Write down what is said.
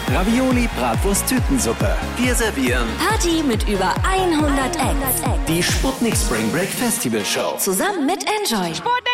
Ravioli, Bratwurst, Tütensuppe. Wir servieren Party mit über 100 Acts. die Sputnik Spring Break Festival Show. Zusammen mit Enjoy. Sputnik